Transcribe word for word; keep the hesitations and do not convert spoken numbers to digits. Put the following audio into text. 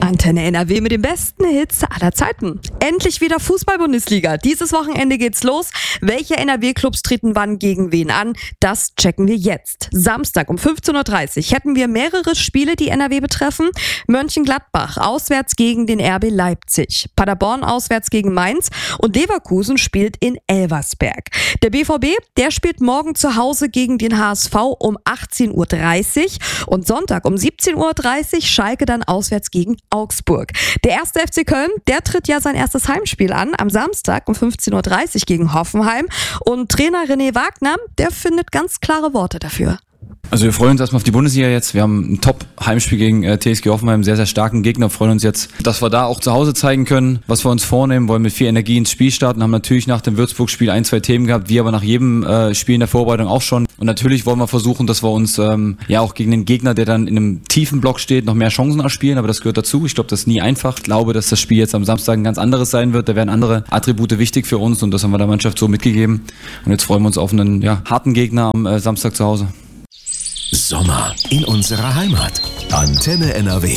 Antenne N R W mit den besten Hits aller Zeiten. Endlich wieder Fußball-Bundesliga. Dieses Wochenende geht's los. Welche N R W-Clubs treten wann gegen wen an? Das checken wir jetzt. Samstag um fünfzehn Uhr dreißig hätten wir mehrere Spiele, die N R W betreffen. Mönchengladbach auswärts gegen den R B Leipzig. Paderborn auswärts gegen Mainz. Und Leverkusen spielt in Elversberg. Der B V B, der spielt morgen zu Hause gegen den H S V um achtzehn Uhr dreißig. Und Sonntag um siebzehn Uhr dreißig Schalke dann auswärts gegen Augsburg. Der erste F C Köln, der tritt ja sein erstes Heimspiel an, am Samstag um fünfzehn Uhr dreißig gegen Hoffenheim. Und Trainer René Wagner, der findet ganz klare Worte dafür. Also wir freuen uns erstmal auf die Bundesliga jetzt. Wir haben ein Top-Heimspiel gegen äh, T S G Hoffenheim, einen sehr, sehr starken Gegner. Freuen uns jetzt, dass wir da auch zu Hause zeigen können, was wir uns vornehmen. Wollen mit viel Energie ins Spiel starten. Haben natürlich nach dem Würzburg-Spiel ein, zwei Themen gehabt, wie aber nach jedem äh, Spiel in der Vorbereitung auch schon. Und natürlich wollen wir versuchen, dass wir uns ähm, ja auch gegen den Gegner, der dann in einem tiefen Block steht, noch mehr Chancen erspielen. Aber das gehört dazu. Ich glaube, das ist nie einfach. Ich glaube, dass das Spiel jetzt am Samstag ein ganz anderes sein wird. Da werden andere Attribute wichtig für uns und das haben wir der Mannschaft so mitgegeben. Und jetzt freuen wir uns auf einen ja, harten Gegner am äh, Samstag zu Hause. Sommer in unserer Heimat. Antenne N R W.